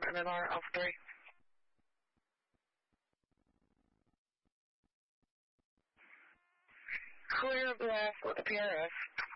MMR Alpha 3. Clear blast with the PRS.